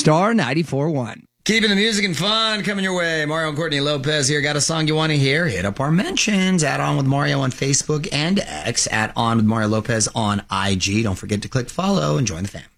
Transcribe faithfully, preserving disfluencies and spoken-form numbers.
Star ninety-four point one. Keeping the music and fun coming your way. Mario and Courtney Lopez here. Got a song you want to hear? Hit up our mentions. Add On With Mario on Facebook and X. Add On With Mario Lopez on I G. Don't forget to click follow and join the fam.